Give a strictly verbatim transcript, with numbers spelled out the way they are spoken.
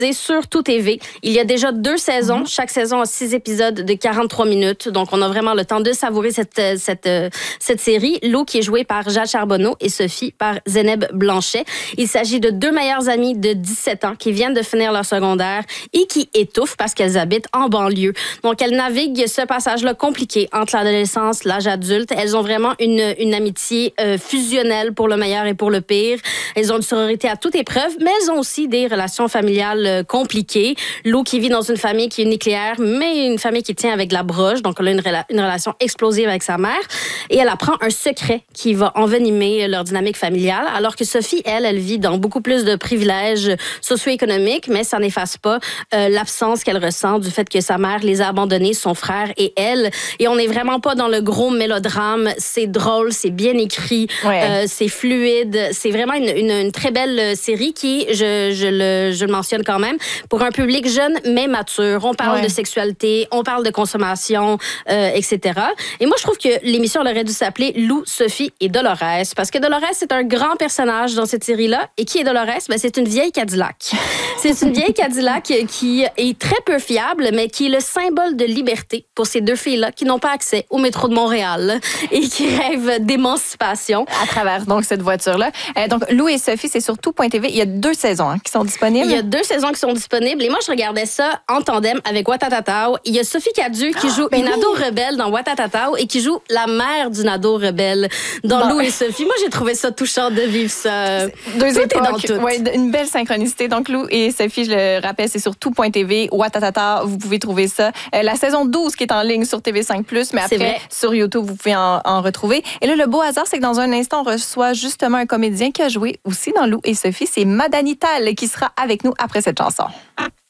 sur Tout T V. Il y a déjà deux saisons. Mm-hmm. Chaque saison a six épisodes de quarante-trois minutes. Donc, on a vraiment le temps de savourer cette, cette, cette série. Lou, qui est jouée par Jade Charbonneau, et Sophie par Zéneb Blanchet. Il s'agit de deux meilleures amies de dix-sept ans qui viennent de finir leur secondaire et qui étouffent parce qu'elles habitent en banlieue. Donc, elles naviguent ce passage-là compliqué entre l'adolescence, l'âge adulte. Elles ont vraiment une, une amitié euh, fusionnelle pour le meilleur et pour le pire. Elles ont une sororité à toute épreuve, mais elles ont aussi des relations familiales euh, compliquées. Lou, qui vit dans une famille qui est nucléaire, mais une famille qui tient avec de la broche. Donc, elle a une, rela- une relation explosive avec sa mère. Et elle apprend un secret qui va envenimer leur dynamique familiale. Alors que Sophie, elle, elle vit dans beaucoup plus de privilèges socio-économiques, mais ça n'efface pas euh, l'absence qu'elle ressent du fait que sa mère les a abandonnés, son frère et elle. Et on n'est vraiment pas dans le gros mélodrame. C'est drôle, c'est bien écrit, ouais. euh, c'est fluide. C'est vraiment une, une, une très belle série qui, je, je, le, je le mentionne quand même, pour un public jeune mais mature. On parle ouais. de sexualité, on parle de consommation, euh, et cetera. Et moi, je trouve que l'émission aurait dû s'appeler Lou, Sophie et Dolores. Parce que Dolores, c'est un grand personnage dans cette série-là. Et qui est Dolores? Ben, c'est une vieille Cadillac. C'est une vieille Cadillac qui est très peu fiable, mais qui est le symbole de liberté pour ces deux filles-là qui n'ont pas accès au métro de Montréal et qui rêvent d'émancipation. À travers donc cette voiture-là. Euh, donc, Lou et Sophie, c'est sur tout point T V. Il y a deux saisons hein, qui sont disponibles. Il y a deux saisons qui sont disponibles. Et moi, je regardais ça en tandem avec Watatatao. Il y a Sophie Cadieux qui joue oh, ben une oui. ado rebelle dans Watatatao et qui joue la mère d'une ado rebelle dans bon. Lou et Sophie. Moi, j'ai trouvé ça touchant de vivre ça. Deux époques. Ouais, une belle synchronicité. Donc, Lou et Sophie, je le rappelle, c'est sur tout point T V. Watatata, vous pouvez trouver ça. Euh, la saison douze qui est en ligne sur T V cinq plus, mais après, sur YouTube, vous pouvez en, en retrouver. Et là, le beau hasard, c'est que dans un instant, on reçoit justement un comédien qui a joué aussi dans Lou et Sophie. C'est Madani Tal qui sera avec nous après cette chanson.